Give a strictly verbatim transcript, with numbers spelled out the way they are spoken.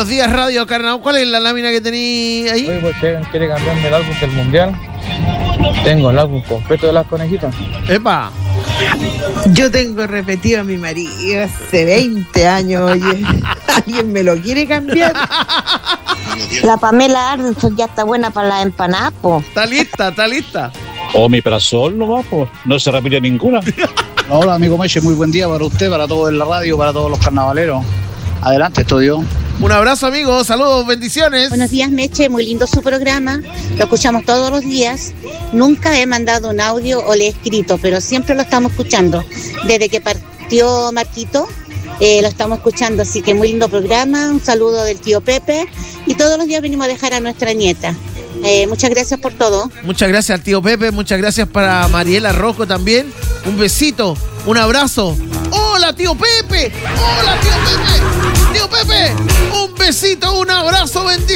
Buenos días, Radio Carnaval. ¿Cuál es la lámina que tenéis ahí? Oye, pues Chegan quiere cambiarme el álbum del mundial. Tengo el álbum completo de las conejitas. ¡Epa! Yo tengo repetido a mi marido hace veinte años, oye. ¿Alguien me lo quiere cambiar? La Pamela Anderson ya está buena para las empanadas, po. Está lista, está lista. O mi Prazol no va, pues. No se repite ninguna. Hola, amigo Meche, muy buen día para usted, para todos en la radio, para todos los carnavaleros. Adelante, estudio. Un abrazo, amigos. Saludos, bendiciones. Buenos días, Meche. Muy lindo su programa. Lo escuchamos todos los días. Nunca he mandado un audio o le he escrito, pero siempre lo estamos escuchando. Desde que partió Marquito, eh, lo estamos escuchando. Así que muy lindo programa. Un saludo del tío Pepe. Y todos los días venimos a dejar a nuestra nieta. Eh, muchas gracias por todo. Muchas gracias al tío Pepe. Muchas gracias para Mariela Rojo también. Un besito, un abrazo. ¡Hola, tío Pepe! ¡Hola, tío Pepe! ¡Tío Pepe! Un besito, un abrazo, bendición.